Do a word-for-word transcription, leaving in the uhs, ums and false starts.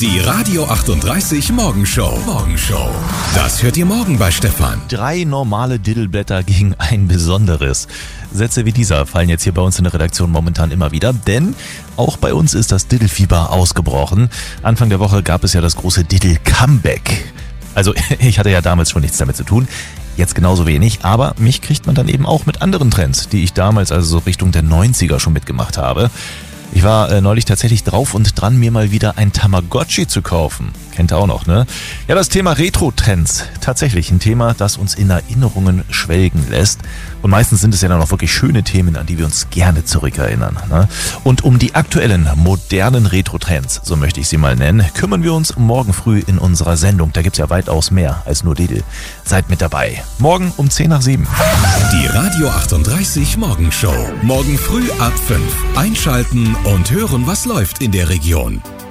Die Radio achtunddreißig Morgenshow. Morgenshow. Das hört ihr morgen bei Stefan. Drei normale Diddleblätter gegen ein besonderes. Sätze wie dieser fallen jetzt hier bei uns in der Redaktion momentan immer wieder, denn auch bei uns ist das Diddlefieber ausgebrochen. Anfang der Woche gab es ja das große Diddle-Comeback. Also ich hatte ja damals schon nichts damit zu tun, jetzt genauso wenig, aber mich kriegt man dann eben auch mit anderen Trends, die ich damals also so Richtung der neunziger schon mitgemacht habe. Ich war äh, neulich tatsächlich drauf und dran, mir mal wieder ein Tamagotchi zu kaufen. Kennt ihr auch noch, ne? Ja, das Thema Retro-Trends. Tatsächlich ein Thema, das uns in Erinnerungen schwelgen lässt. Und meistens sind es ja dann auch wirklich schöne Themen, an die wir uns gerne zurückerinnern, ne? Und um die aktuellen, modernen Retro-Trends, so möchte ich sie mal nennen, kümmern wir uns morgen früh in unserer Sendung. Da gibt's ja weitaus mehr als nur Diddle. Seid mit dabei. Morgen um zehn nach sieben. Die Radio achtunddreißig Morgenshow. Morgen früh ab fünf. Einschalten und hören, was läuft in der Region.